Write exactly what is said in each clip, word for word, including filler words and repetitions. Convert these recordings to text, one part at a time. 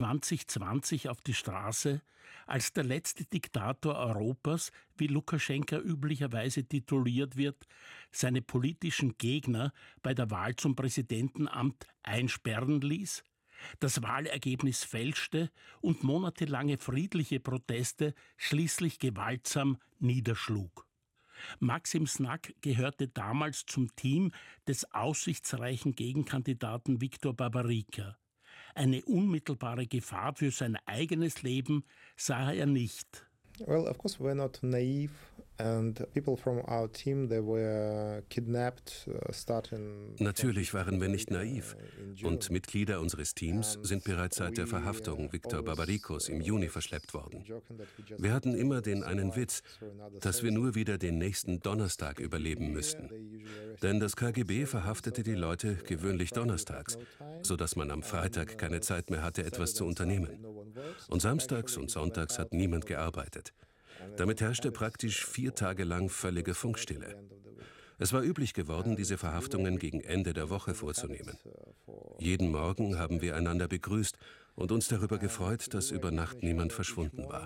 zwanzig zwanzig auf die Straße, als der letzte Diktator Europas, wie Lukaschenka üblicherweise tituliert wird, seine politischen Gegner bei der Wahl zum Präsidentenamt einsperren ließ, das Wahlergebnis fälschte und monatelange friedliche Proteste schließlich gewaltsam niederschlug. Maxim Snak gehörte damals zum Team des aussichtsreichen Gegenkandidaten Viktor Babarika. Eine unmittelbare Gefahr für sein eigenes Leben sah er nicht. Well, of course, we're not naive, and people from our team, they were kidnapped, uh, starting. Natürlich waren wir nicht naiv, und Mitglieder unseres Teams sind bereits seit der Verhaftung Viktor Babarikos im Juni verschleppt worden. Wir hatten immer den einen Witz, dass wir nur wieder den nächsten Donnerstag überleben müssten. Denn das K G B verhaftete die Leute gewöhnlich donnerstags, sodass man am Freitag keine Zeit mehr hatte, etwas zu unternehmen. Und samstags und sonntags hat niemand gearbeitet. Damit herrschte praktisch vier Tage lang völlige Funkstille. Es war üblich geworden, diese Verhaftungen gegen Ende der Woche vorzunehmen. Jeden Morgen haben wir einander begrüßt und uns darüber gefreut, dass über Nacht niemand verschwunden war.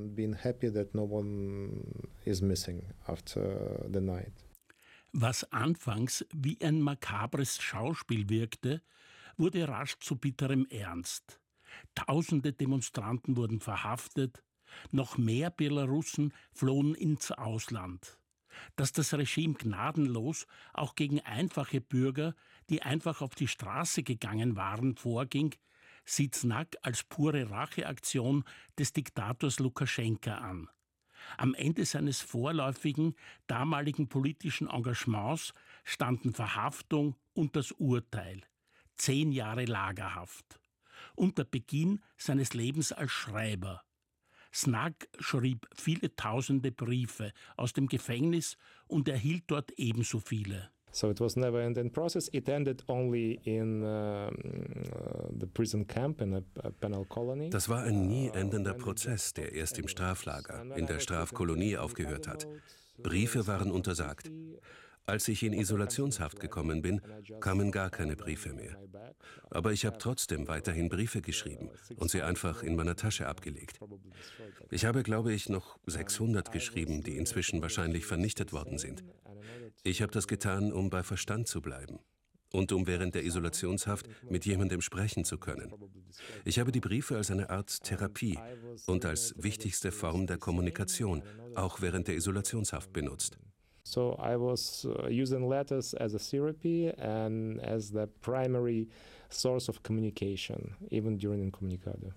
Was anfangs wie ein makabres Schauspiel wirkte, wurde rasch zu bitterem Ernst. Tausende Demonstranten wurden verhaftet, noch mehr Belarussen flohen ins Ausland. Dass das Regime gnadenlos auch gegen einfache Bürger, die einfach auf die Straße gegangen waren, vorging, sieht Snak als pure Racheaktion des Diktators Lukaschenka an. Am Ende seines vorläufigen, damaligen politischen Engagements standen Verhaftung und das Urteil. Zehn Jahre Lagerhaft. Und der Beginn seines Lebens als Schreiber. Snak schrieb viele tausende Briefe aus dem Gefängnis und erhielt dort ebenso viele. So it was never ending process. It ended only in uh, the prison camp in a penal colony. Das war ein nie endender Prozess, der erst im Straflager, in der Strafkolonie aufgehört hat. Briefe waren untersagt. Als ich in Isolationshaft gekommen bin, kamen gar keine Briefe mehr. Aber ich habe trotzdem weiterhin Briefe geschrieben und sie einfach in meiner Tasche abgelegt. Ich habe, glaube ich, noch sechshundert geschrieben, die inzwischen wahrscheinlich vernichtet worden sind. Ich habe das getan, um bei Verstand zu bleiben und um während der Isolationshaft mit jemandem sprechen zu können. Ich habe die Briefe als eine Art Therapie und als wichtigste Form der Kommunikation, auch während der Isolationshaft benutzt. So I was uh, using letters as a therapy and as the primary source of communication, even during incommunicado.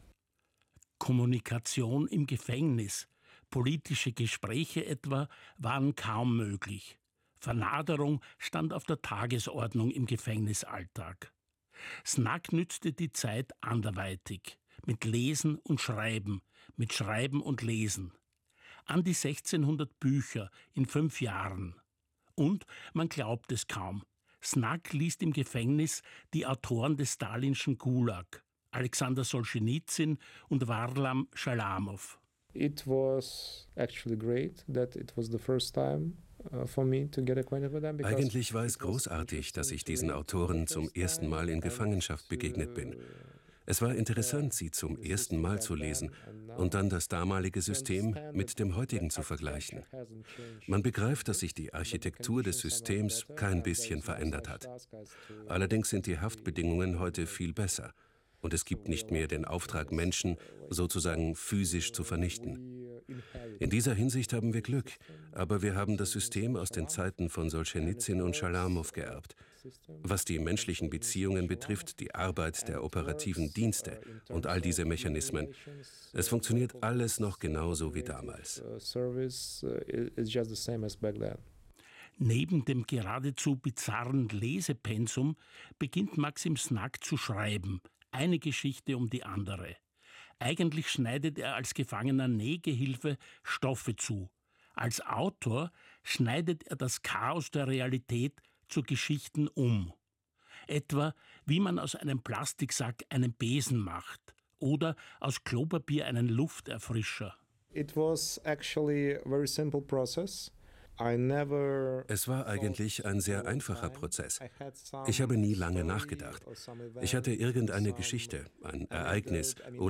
Kommunikation im Gefängnis, politische Gespräche etwa, waren kaum möglich. Vernaderung stand auf der Tagesordnung im Gefängnisalltag. Snak nützte die Zeit anderweitig, mit Lesen und Schreiben, mit Schreiben und Lesen. An die sechzehnhundert Bücher in fünf Jahren. Und, man glaubt es kaum, Snak liest im Gefängnis die Autoren des stalinschen Gulag, Alexander Solschenizyn und Warlam Schalamow. It was actually great that it was the first time for me to get acquainted with them. Eigentlich war es großartig, dass ich diesen Autoren zum ersten Mal in Gefangenschaft begegnet bin. Es war interessant, sie zum ersten Mal zu lesen und dann das damalige System mit dem heutigen zu vergleichen. Man begreift, dass sich die Architektur des Systems kein bisschen verändert hat. Allerdings sind die Haftbedingungen heute viel besser. Und es gibt nicht mehr den Auftrag, Menschen sozusagen physisch zu vernichten. In dieser Hinsicht haben wir Glück, aber wir haben das System aus den Zeiten von Solschenizyn und Schalamow geerbt. Was die menschlichen Beziehungen betrifft, die Arbeit der operativen Dienste und all diese Mechanismen, es funktioniert alles noch genauso wie damals. Neben dem geradezu bizarren Lesepensum beginnt Maxim Snak zu schreiben, eine Geschichte um die andere. Eigentlich schneidet er als gefangener Nähgehilfe Stoffe zu. Als Autor schneidet er das Chaos der Realität zu Geschichten um. Etwa, wie man aus einem Plastiksack einen Besen macht oder aus Klopapier einen Lufterfrischer. It was actually a very simple process. Es war eigentlich ein sehr einfacher Prozess. Ich habe nie lange nachgedacht. Ich hatte irgendeine Geschichte, ein Ereignis oder